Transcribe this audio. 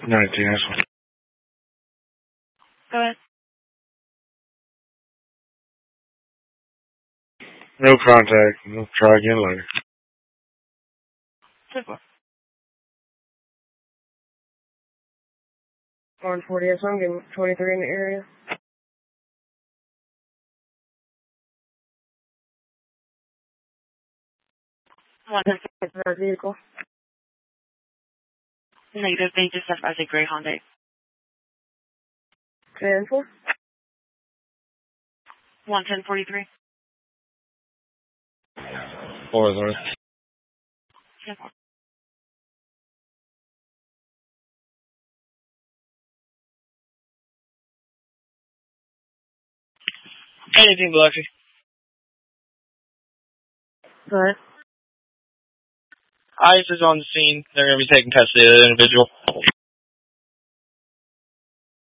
19, that's one. Go ahead. No contact. We'll try again later. 10-4. On 40, yes, I'm getting 23 in the area. Our vehicle. Negative. They just left as a gray Hyundai. 10-4. 110-43. 4-3. 10-4. Anything, Biloxi. Go ahead. ICE is on the scene. They're going to be taking custody of the individual.